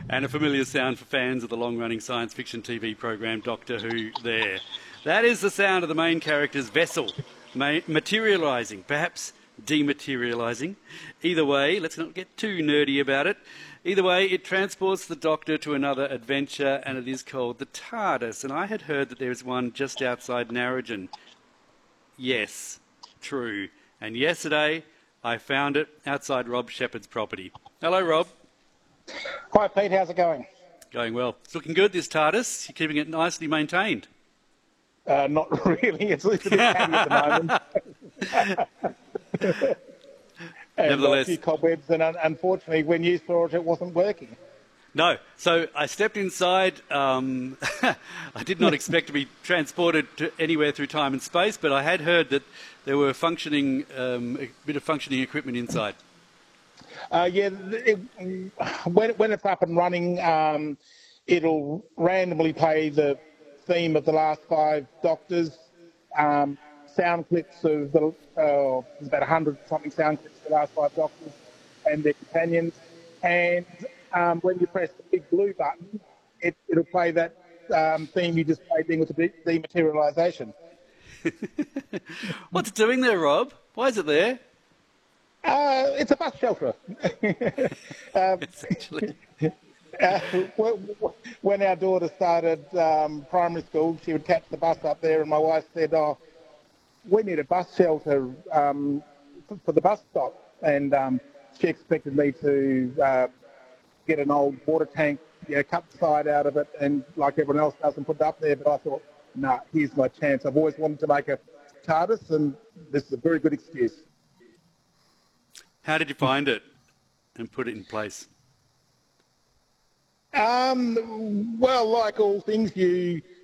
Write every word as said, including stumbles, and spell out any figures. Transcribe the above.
And a familiar sound for fans of the long-running science fiction T V program Doctor Who there. That is the sound of the main character's vessel ma- materialising, perhaps dematerialising. Either way, let's not get too nerdy about it. Either way, it transports the Doctor to another adventure, and it is called the TARDIS. And I had heard that there is one just outside Narrogin. Yes, true. And yesterday, I found it outside Rob Shepherd's property. Hello, Rob. Hi, Pete. How's it going? Going well. It's looking good, this TARDIS. You're keeping it nicely maintained. Uh, not really. It's a little bit candy at the moment. And Nevertheless, a few cobwebs, and un- unfortunately, when you saw it, it wasn't working. No. So I stepped inside. Um, I did not expect to be transported to anywhere through time and space, but I had heard that there were functioning, um, a bit of functioning equipment inside. Uh, yeah, it, when, when it's up and running, um, it'll randomly play the theme of the last five Doctors, um, sound clips of the, uh, there's about one hundred something sound clips of the last five Doctors and their companions. And um, when you press the big blue button, it, it'll play that um, theme you just played in with the de- dematerialisation. What's it doing there, Rob? Why is it there? Uh, it's a bus shelter. um, Essentially. uh, when our daughter started um, primary school, she would catch the bus up there, and my wife said, oh, we need a bus shelter um, for, for the bus stop. And um, she expected me to uh, get an old water tank, you know, cut the side out of it, and like everyone else does, and put it up there. But I thought, no, nah, here's my chance. I've always wanted to make a TARDIS, and this is a very good excuse. How did you find it and put it in place? Um, well, like all things, you